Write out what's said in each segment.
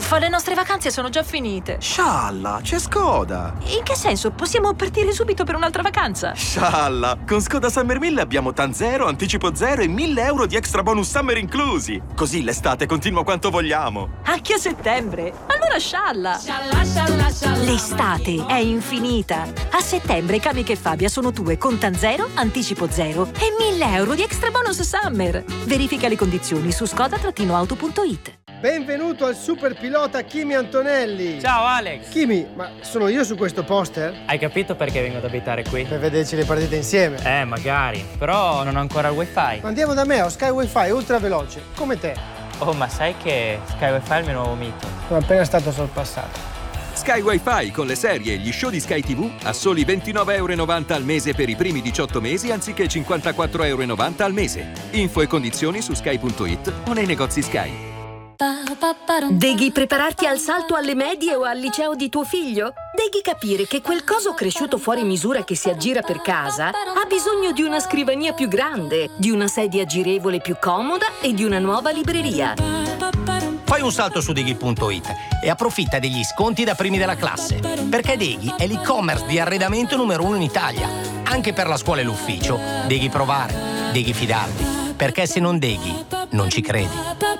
Uffa, le nostre vacanze sono già finite. Scialla, c'è Skoda. In che senso? Possiamo partire subito per un'altra vacanza? Scialla, con Skoda Summer 1000 abbiamo TAN 0, anticipo 0 e 1.000 euro di extra bonus summer inclusi. Così l'estate continua quanto vogliamo. Anche a settembre? Allora scialla! L'estate è infinita. A settembre Kamiq e Fabia sono tue con TAN 0, anticipo 0 e 1.000 euro di extra bonus summer. Verifica le condizioni su skoda-auto.it. Benvenuto al super pilota Kimi Antonelli. Ciao Alex. Kimi, ma sono io su questo poster? Hai capito perché vengo ad abitare qui? Per vederci le partite insieme. Magari. Però non ho ancora il wifi. Andiamo da me, ho Sky Wi-Fi ultra veloce, come te. Oh, ma sai che Sky Wifi è il mio nuovo mito? Sono appena stato sorpassato. Sky Wi-Fi con le serie e gli show di Sky TV a soli 29,90 € al mese per i primi 18 mesi anziché 54,90 € al mese. Info e condizioni su sky.it o nei negozi Sky. Devi prepararti al salto alle medie o al liceo di tuo figlio? Devi capire che quel coso cresciuto fuori misura che si aggira per casa ha bisogno di una scrivania più grande, di una sedia girevole più comoda e di una nuova libreria. Fai un salto su Deghi.it e approfitta degli sconti da primi della classe, perché Deghi è l'e-commerce di arredamento numero 1 in Italia. Anche per la scuola e l'ufficio, devi provare, devi fidarti, perché se non Deghi, non ci credi.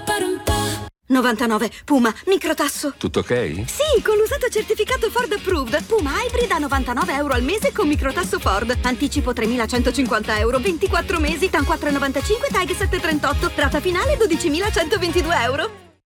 99 Puma microtasso. Tutto ok? Sì, con l'usato certificato Ford Approved. Puma Hybrid a 99 euro al mese con microtasso Ford. Anticipo 3.150 euro, 24 mesi, TAN 4,95, TAG 7,38, rata finale 12.122 euro.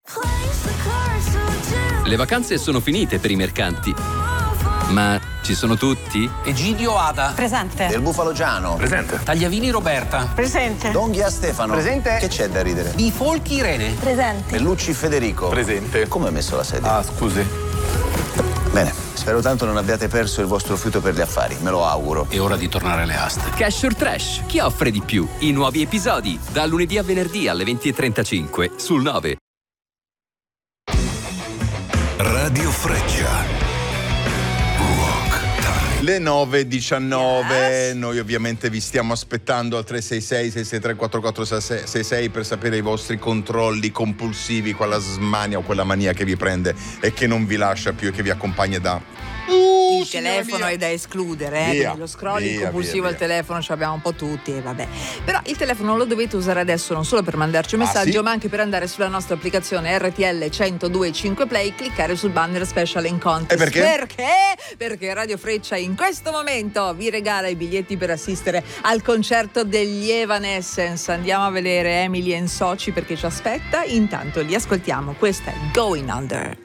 Le vacanze sono finite per i mercanti. Ma ci sono tutti? Egidio Ada. Presente. Del Bufalo Giano. Presente. Tagliavini Roberta. Presente. Donghia Stefano. Presente. Che c'è da ridere? Bifolchi Irene. Presente. Bellucci Federico. Presente. Come hai messo la sedia? Ah, scusi. Bene, spero tanto non abbiate perso il vostro fiuto per gli affari, me lo auguro. È ora di tornare alle aste. Cash or Trash, chi offre di più? I nuovi episodi, da lunedì a venerdì alle 20:35 sul 9. Radio Freccia. Le 9:19, Noi ovviamente vi stiamo aspettando al 366-663-4466 per sapere i vostri controlli compulsivi, quella smania o quella mania che vi prende e che non vi lascia più e che vi accompagna da... Il telefono è da escludere, Via, quindi lo scrolling via, compulsivo via, al telefono ce l'abbiamo un po' tutti e vabbè. Però il telefono lo dovete usare adesso non solo per mandarci un messaggio, sì? ma anche per andare sulla nostra applicazione RTL 102.5 Play, cliccare sul banner Special in Contest. E perché? Perché Radio Freccia in questo momento vi regala i biglietti per assistere al concerto degli Evanescence. Andiamo a vedere Emily e Soci perché ci aspetta. Intanto li ascoltiamo. Questa è Going Under.